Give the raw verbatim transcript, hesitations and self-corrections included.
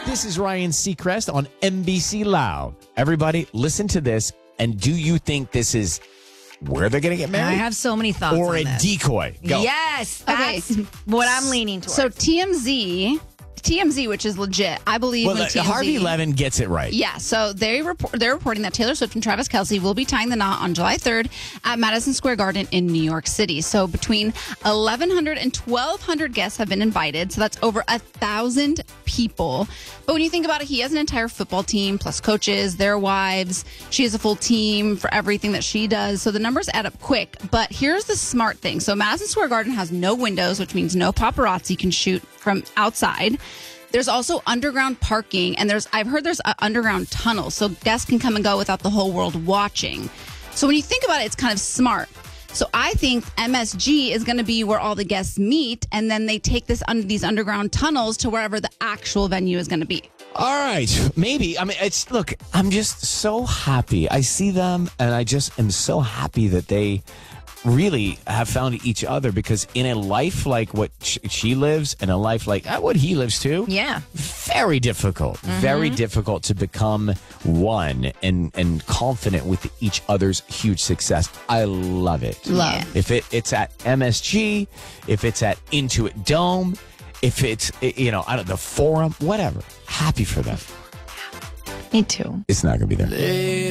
This is Ryan Seacrest on N B C Loud. Everybody, listen to this. And do you think this is where they're going to get married? I have so many thoughts Or on a this. decoy? Go. Yes. Okay. That's what I'm leaning towards. So T M Z, T M Z, which is legit, I believe. Well, when uh, T M Z, Harvey Levin gets it right. Yeah, so they report, they're reporting that Taylor Swift and Travis Kelce will be tying the knot on July third at Madison Square Garden in New York City. So between eleven hundred and twelve hundred guests have been invited. So that's over a thousand people. But when you think about it, he has an entire football team plus coaches, their wives. She has a full team for everything that she does. So the numbers add up quick. But here's the smart thing. So Madison Square Garden has no windows, which means no paparazzi can shoot from outside. There's also underground parking, and there's I've heard there's an underground tunnel, so guests can come and go without the whole world watching. So when you think about it, it's kind of smart. So I think M S G is going to be where all the guests meet, and then they take this under these underground tunnels to wherever the actual venue is going to be. All right. Maybe. I mean, it's look, I'm just so happy. I see them, and I just am so happy that they really have found each other, because in a life like what sh- she lives and a life like uh, what he lives too, yeah, very difficult, Mm-hmm. very difficult to become one and and confident with each other's huge success. I love it. Love. If it it's at M S G, if it's at Intuit Dome, if it's, you know, I don't the Forum, whatever. Happy for them. me too. It's not going to be there.